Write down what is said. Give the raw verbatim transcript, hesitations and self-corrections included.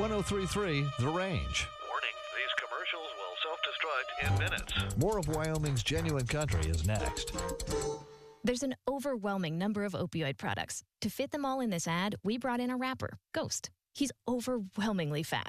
one oh three point three The Range. Warning, these commercials will self-destruct in minutes. More of Wyoming's Genuine Country is next. There's an overwhelming number of opioid products. To fit them all in this ad, we brought in a rapper, Ghost. He's overwhelmingly fast.